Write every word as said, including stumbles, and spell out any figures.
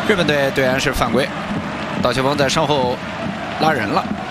日本队对岸是犯规，刀球锋在身后拉人了。